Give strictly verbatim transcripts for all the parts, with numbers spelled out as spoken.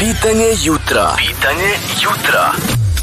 Pitanje jutra. Pitanje jutra.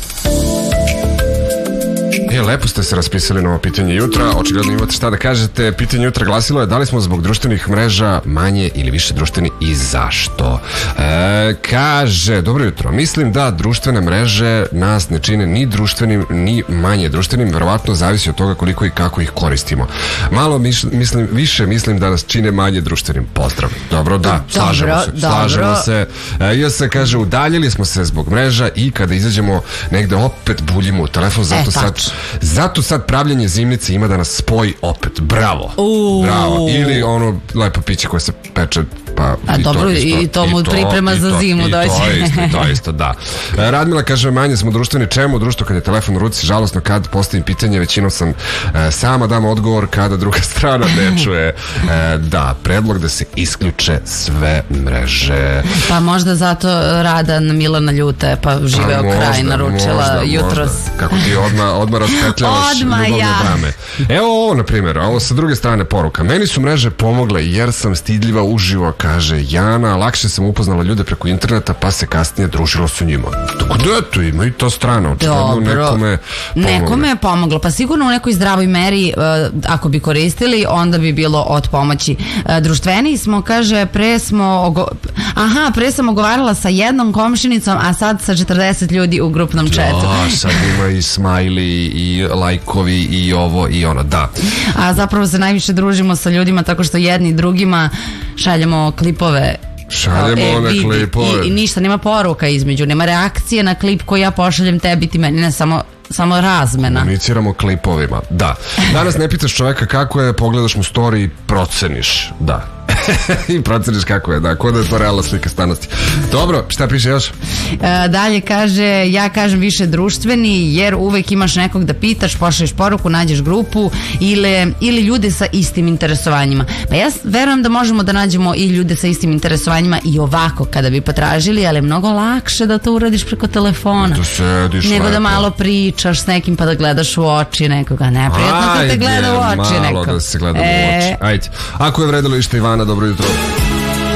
E, lepo ste se raspisali na ovo pitanje jutra. Očigledno imate šta da kažete. Pitanje jutra glasilo je da li smo zbog društvenih mreža manje ili više društveni i zašto. E, kaže, dobro jutro. Mislim da društvene mreže nas ne čine ni društvenim ni manje društvenim. Verovatno zavisi od toga koliko i kako ih koristimo. Malo mislim, više mislim da nas čine manje društvenim. Pozdrav. Dobro, da, slažemo dobro, se. Dobro. Slažemo se. E, ja se kaže, udaljili smo se zbog mreža i kada izađemo negde opet buljimo u telefon. Zato e, sad Zato sad pravljanje zimnice ima da nas spoji opet. Bravo. Uuu. Bravo. Ili ono lepo piće koje se peče. Pa, a i dobro, to, isto, i to mu i to, priprema i za to, zimu i dođe. To je isto, to je isto, da. Radmila kaže, manje smo društveni. Čemu društvo kad je telefon u ruci? Žalosno kad postavim pitanje, većinom sam e, sama dam odgovor kada druga strana ne čuje. E, da, predlog da se isključe sve mreže. Pa možda zato Radan Milana ljute, pa živeo možda, kraj naručila možda, jutros. Možda. Kako ti odmah, odmah raspetljavaš Odmah ljubavne ja. drame. Evo ovo, na primjer, ovo sa druge strane poruka. Meni su mreže pomogle jer sam stidljiva uživo, kaže Jana. Lakše sam upoznala ljude preko interneta, pa se kasnije družila sa njima. Tako da eto, ima i to strano. Dobro. Nekome pomogle. Nekome je pomoglo. Pa sigurno u nekoj zdravoj meri, uh, ako bi koristili, onda bi bilo od pomoći. Uh, društveniji smo, kaže, pre smo ogo... aha, pre sam ogovarala sa jednom komšinicom, a sad sa četrdeset ljudi u grupnom chatu. Da, sad ima i smajli i lajkovi i ovo i ono, da. A zapravo se najviše družimo sa ljudima tako što jedni drugima šaljemo klipove. Šaljemo e, one vidi, klipove. I, I ništa, nema poruka između, nema reakcije na klip koji ja pošaljem tebi, ti meni, ne, samo samo razmena. Komuniciramo klipovima, da. Danas ne pitaš čoveka kako je, pogledaš mu story i proceniš, da. I proceniš kako je, da, kod je to realna slika stvarnosti. Dobro, šta piše još? E, dalje kaže, ja kažem više društveni, jer uvek imaš nekog da pitaš, pošalješ poruku, nađeš grupu ili, ili ljude sa istim interesovanjima. Pa ja verujem da možemo da nađemo i ljude sa istim interesovanjima i ovako kada bi potražili, ali je mnogo lakše da to uradiš preko telefona. Da sediš nego lepo. Da malo pričaš s nekim pa da gledaš u oči nekoga. Neprijatno kad te gleda u oči malo neko. da se gleda e... u oči. Ajde. Ako je vredilo išta Ivana, dobro jutro.